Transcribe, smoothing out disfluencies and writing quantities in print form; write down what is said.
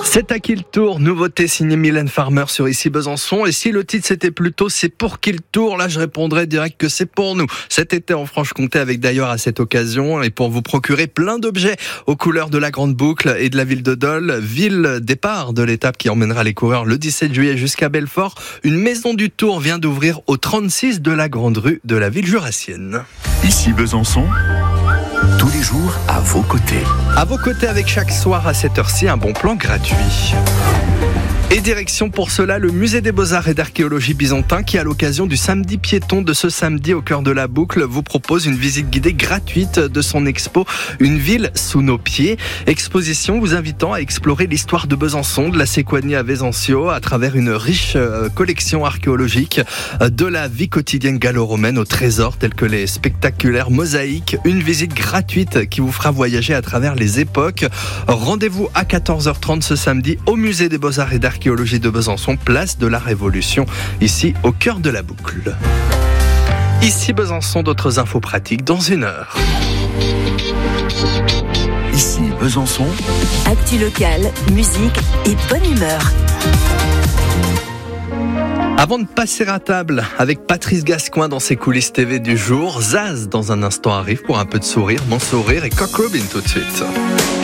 C'est à qui le tour? Nouveauté signée Mylène Farmer sur Ici Besançon. Et si le titre c'était plutôt C'est pour qui le tour? Là je répondrais direct que c'est pour nous. Cet été en Franche-Comté, avec d'ailleurs à cette occasion, et pour vous procurer plein d'objets aux couleurs de la Grande Boucle et de la ville de Dole, ville départ de l'étape qui emmènera les coureurs le 17 juillet jusqu'à Belfort. Une maison du Tour vient d'ouvrir au 36 de la Grande Rue de la ville jurassienne. Ici Besançon, tous les jours à vos côtés. À vos côtés avec chaque soir à cette heure-ci un bon plan gratuit. Et direction pour cela le musée des Beaux-Arts et d'Archéologie byzantin qui, à l'occasion du samedi piéton de ce samedi au cœur de la boucle, vous propose une visite guidée gratuite de son expo Une ville sous nos pieds. Exposition vous invitant à explorer l'histoire de Besançon, de la Séquanie à Vézancio, à travers une riche collection archéologique de la vie quotidienne gallo-romaine aux trésors tels que les spectaculaires mosaïques. Une visite gratuite qui vous fera voyager à travers les époques. Rendez-vous à 14h30 ce samedi au musée des Beaux-Arts et d'Archéologie de Besançon, place de la Révolution, ici au cœur de la boucle. Ici Besançon, d'autres infos pratiques dans une heure. Ici Besançon, actu locale, musique et bonne humeur. Avant de passer à table avec Patrice Gascoin dans ses coulisses TV du jour, Zaz dans un instant arrive pour un peu de sourire, mon sourire et Cock Robin tout de suite.